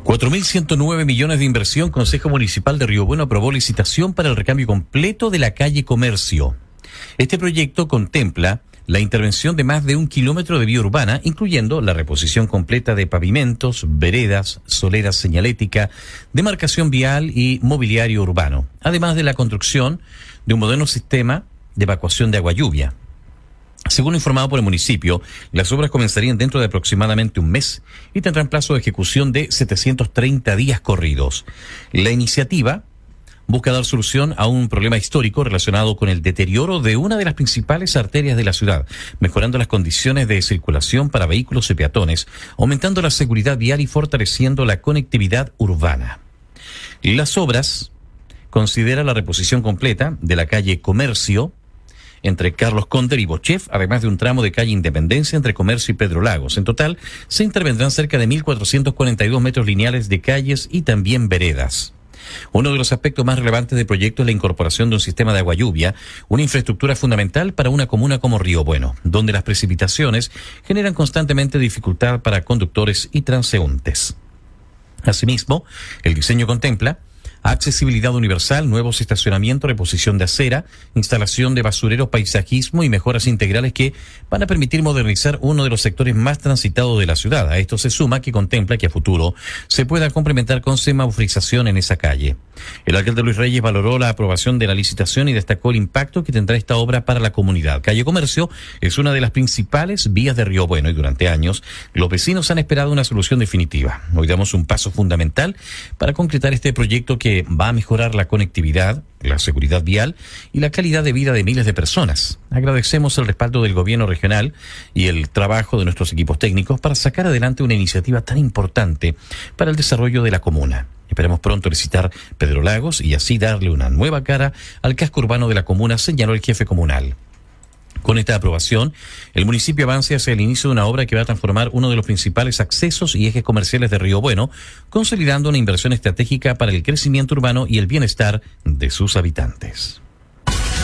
4.109 millones de inversión. Consejo Municipal de Río Bueno aprobó licitación para el recambio completo de la calle Comercio. Este proyecto contempla la intervención de más de 1 kilómetro de vía urbana, incluyendo la reposición completa de pavimentos, veredas, soleras señalética, demarcación vial y mobiliario urbano, además de la construcción de un moderno sistema de evacuación de agua lluvia. Según informado por el municipio, las obras comenzarían dentro de aproximadamente un mes y tendrán plazo de ejecución de 730 días corridos. La iniciativa busca dar solución a un problema histórico relacionado con el deterioro de una de las principales arterias de la ciudad, mejorando las condiciones de circulación para vehículos y peatones, aumentando la seguridad vial y fortaleciendo la conectividad urbana. Las obras consideran la reposición completa de la calle Comercio entre Carlos Conder y Bochef, además de un tramo de calle Independencia entre Comercio y Pedro Lagos. En total, se intervendrán cerca de 1.442 metros lineales de calles y también veredas. Uno de los aspectos más relevantes del proyecto es la incorporación de un sistema de agua lluvia, una infraestructura fundamental para una comuna como Río Bueno, donde las precipitaciones generan constantemente dificultad para conductores y transeúntes. Asimismo, el diseño contempla accesibilidad universal, nuevos estacionamientos, reposición de acera, instalación de basureros, paisajismo y mejoras integrales que van a permitir modernizar uno de los sectores más transitados de la ciudad. A esto se suma que contempla que a futuro se pueda complementar con semaforización en esa calle. El alcalde Luis Reyes valoró la aprobación de la licitación y destacó el impacto que tendrá esta obra para la comunidad. Calle Comercio es una de las principales vías de Río Bueno y durante años los vecinos han esperado una solución definitiva. Hoy damos un paso fundamental para concretar este proyecto que va a mejorar la conectividad, la seguridad vial y la calidad de vida de miles de personas. Agradecemos el respaldo del gobierno regional y el trabajo de nuestros equipos técnicos para sacar adelante una iniciativa tan importante para el desarrollo de la comuna. Esperamos pronto licitar Pedro Lagos y así darle una nueva cara al casco urbano de la comuna, señaló el jefe comunal. Con esta aprobación, el municipio avanza hacia el inicio de una obra que va a transformar uno de los principales accesos y ejes comerciales de Río Bueno, consolidando una inversión estratégica para el crecimiento urbano y el bienestar de sus habitantes.